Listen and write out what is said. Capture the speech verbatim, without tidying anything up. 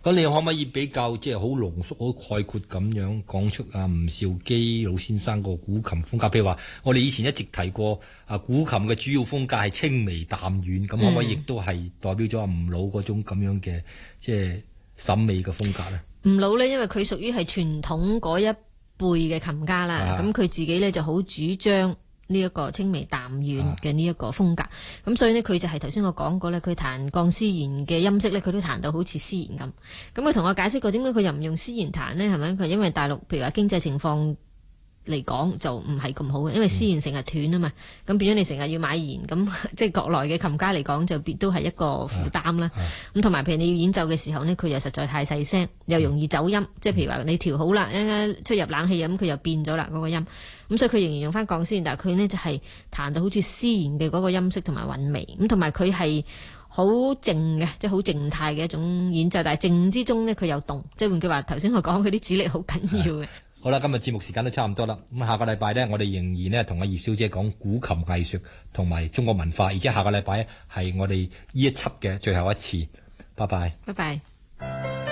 咁你可唔可以比較即係好濃縮、好概括咁樣講出啊吳兆基老先生個古琴風格？譬如話，我哋以前一直提過啊，古琴嘅主要風格係清微淡遠，咁、嗯、可唔可以亦都係代表咗阿吳老嗰種咁樣嘅即係審美嘅風格咧？ 吳老呢，因為佢屬於係傳統嗰一輩嘅琴家啦，咁佢、啊、自己呢就好主張呢一個清微淡遠嘅呢一個風格，咁、啊、所以呢，佢就係頭先我講過呢，佢彈鋼絲弦嘅音色呢，佢都彈到好似絲弦咁。咁佢同我解釋過點解佢又唔用絲弦彈呢？係咪？佢因為大陸譬如話經濟情況嚟講就唔係咁好嘅，因為絲弦成日斷啊嘛，咁、嗯、變咗你成日要買弦，咁即係國內嘅琴家嚟講就變都係一個負擔啦。咁同埋譬如你要演奏嘅時候呢，佢又實在太細聲，又容易走音，嗯、即係譬如話你調好啦，出入冷氣咁，佢又變咗啦嗰個音。咁所以佢仍然用翻鋼絲弦，但係佢呢就係彈到好似絲弦嘅嗰個音色同埋韻味。咁同埋佢係好靜嘅，即係好靜態嘅一種演奏，但係靜之中呢，佢又動。即係換句話，頭先我講佢啲指力好緊要嘅。 好啦，今日節目時間都差唔多啦。咁下個禮拜呢，我哋仍然呢同阿葉小姐講古琴藝術同埋中國文化，而且下個禮拜係我哋呢一輯嘅最後一次。拜拜。 拜拜。